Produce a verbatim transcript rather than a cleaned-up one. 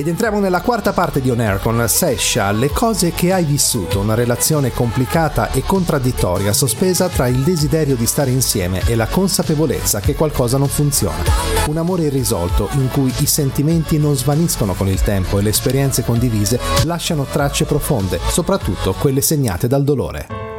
Ed entriamo nella quarta parte di On Air con Sesha, le cose che hai vissuto, una relazione complicata e contraddittoria, sospesa tra il desiderio di stare insieme e la consapevolezza che qualcosa non funziona. Un amore irrisolto in cui i sentimenti non svaniscono con il tempo e le esperienze condivise lasciano tracce profonde, soprattutto quelle segnate dal dolore.